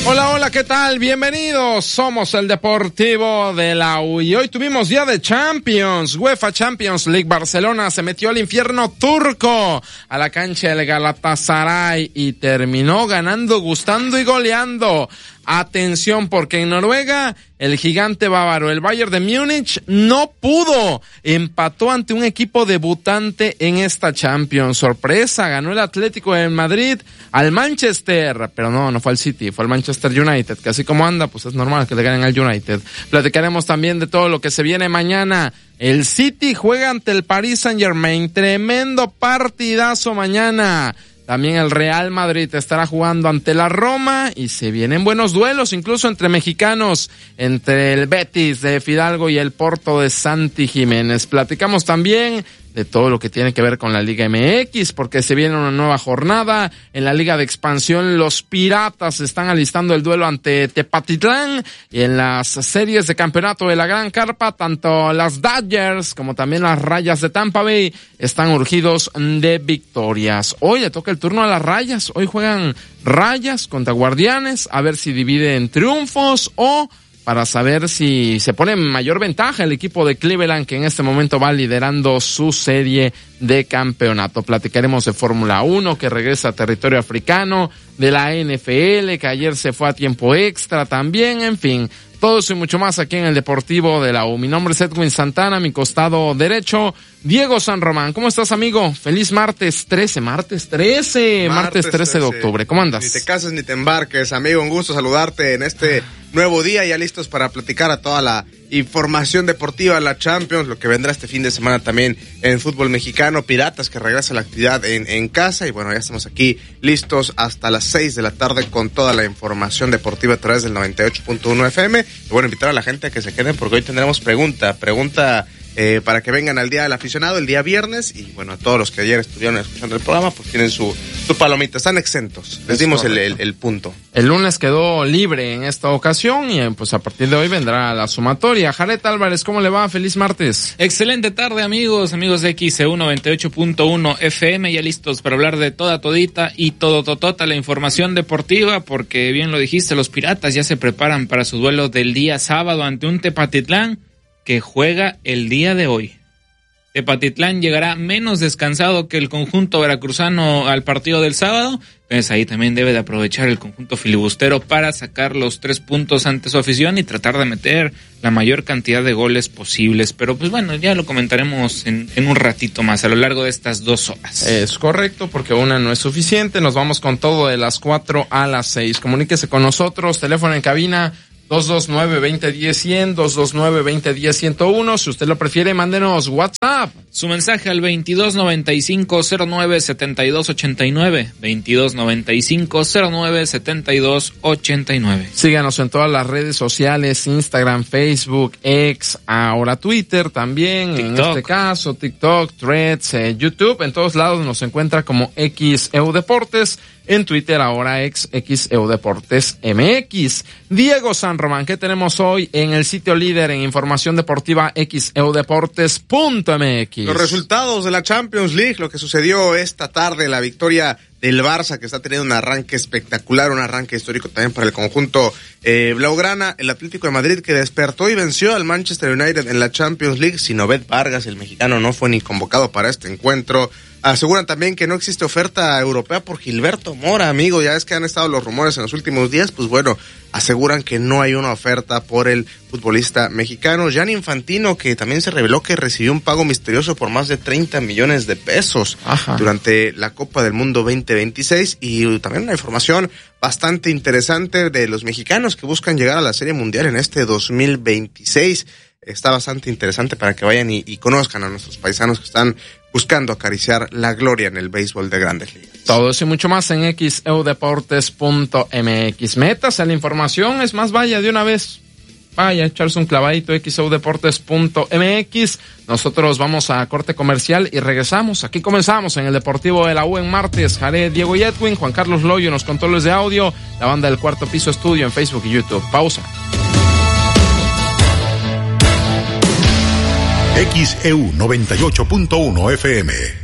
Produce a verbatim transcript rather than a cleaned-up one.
Hola, hola, ¿qué tal? Bienvenidos, somos el Deportivo de la U y hoy tuvimos día de Champions, UEFA Champions League. Barcelona se metió al infierno turco, a la cancha del Galatasaray y terminó ganando, gustando y goleando. Atención, porque en Noruega el gigante bávaro, el Bayern de Múnich, no pudo, empató ante un equipo debutante en esta Champions. Sorpresa, ganó el Atlético de Madrid al Manchester, pero no, no fue al City, fue al Manchester United, que así como anda, pues es normal que le ganen al United. Platicaremos también de todo lo que se viene mañana. El City juega ante el Paris Saint-Germain, tremendo partidazo mañana. También el Real Madrid estará jugando ante la Roma y se vienen buenos duelos, incluso entre mexicanos, entre el Betis de Fidalgo y el Porto de Santi Jiménez. Platicamos también de todo lo que tiene que ver con la Liga M X, porque se viene una nueva jornada en la Liga de Expansión. Los Piratas están alistando el duelo ante Tepatitlán, y en las series de campeonato de la Gran Carpa, tanto las Dodgers como también las Rayas de Tampa Bay están urgidos de victorias. Hoy le toca el turno a las Rayas, hoy juegan Rayas contra Guardianes, a ver si dividen triunfos o para saber si se pone en mayor ventaja el equipo de Cleveland, que en este momento va liderando su serie de campeonato. Platicaremos de Fórmula uno, que regresa a territorio africano, de la N F L, que ayer se fue a tiempo extra también, en fin, todo eso y mucho más aquí en el Deportivo de la U. Mi nombre es Edwin Santana, mi costado derecho, Diego San Román. ¿Cómo estás, amigo? Feliz martes trece, martes trece, martes, martes trece de octubre. ¿Cómo andas? Ni te cases ni te embarques, amigo. Un gusto saludarte en este nuevo día, ya listos para platicar a toda la información deportiva, la Champions, lo que vendrá este fin de semana también en fútbol mexicano, Piratas que regresa a la actividad en, en casa, y bueno, ya estamos aquí listos hasta las seis de la tarde con toda la información deportiva a través del noventa y ocho punto uno F M. Y bueno, invitar a la gente a que se queden porque hoy tendremos pregunta, pregunta Eh, para que vengan al Día del Aficionado el día viernes, y bueno, a todos los que ayer estuvieron escuchando el programa pues tienen su, su palomita, están exentos, les dimos el, el, el punto. El lunes quedó libre en esta ocasión y pues a partir de hoy vendrá la sumatoria. Jared Álvarez, ¿cómo le va? Feliz martes. Excelente tarde, amigos, amigos de X E U noventa y ocho punto uno F M, ya listos para hablar de toda todita y todo totota la información deportiva, porque bien lo dijiste, los Piratas ya se preparan para su duelo del día sábado ante un Tepatitlán que juega el día de hoy. Tepatitlán llegará menos descansado que el conjunto veracruzano al partido del sábado, entonces ahí también debe de aprovechar el conjunto filibustero para sacar los tres puntos ante su afición y tratar de meter la mayor cantidad de goles posibles, pero pues bueno, ya lo comentaremos en, en un ratito más, a lo largo de estas dos horas. Es correcto, porque una no es suficiente, nos vamos con todo de las cuatro a las seis. Comuníquese con nosotros, teléfono en cabina dos dos nueve, veinte diez, cien, dos dos nueve, veinte diez, ciento uno. Si usted lo prefiere, mándenos WhatsApp. Su mensaje al veintidós noventa y cinco, cero nueve, setenta y dos ochenta y nueve. veintidós noventa y cinco, cero nueve, setenta y dos ochenta y nueve. Síganos en todas las redes sociales, Instagram, Facebook, X, ahora Twitter también, TikTok. En este caso, TikTok, Threads, eh, YouTube. En todos lados nos encuentra como X E U Deportes. En Twitter ahora ex X E U Deportes M X. Diego San Román, ¿qué tenemos hoy en el sitio líder en información deportiva X E U Deportes punto M X? Los resultados de la Champions League, lo que sucedió esta tarde, la victoria del Barça, que está teniendo un arranque espectacular, un arranque histórico también para el conjunto eh, blaugrana, el Atlético de Madrid, que despertó y venció al Manchester United en la Champions League. Sin Obed Vargas, el mexicano, no fue ni convocado para este encuentro. Aseguran también que no existe oferta europea por Gilberto Mora, amigo. Ya es que han estado los rumores en los últimos días, pues bueno, aseguran que no hay una oferta por el futbolista mexicano. Gianni Infantino, que también se reveló que recibió un pago misterioso por más de treinta millones de pesos Ajá. durante la Copa del Mundo veinte veintiséis, y también una información bastante interesante de los mexicanos que buscan llegar a la Serie Mundial en este dos mil veintiséis. Está bastante interesante para que vayan y, y conozcan a nuestros paisanos que están buscando acariciar la gloria en el béisbol de Grandes Ligas. Todo eso y mucho más en X E U Deportes punto M X. Métase a la información, es más, vaya de una vez, vaya a echarse un clavadito, X E U Deportes punto M X. Nosotros vamos a corte comercial y regresamos. Aquí comenzamos en el Deportivo de la U en martes. Jared, Diego y Edwin, Juan Carlos Loyo en los controles de audio, la banda del Cuarto Piso Estudio en Facebook y YouTube. Pausa. X E U noventa y ocho punto uno F M.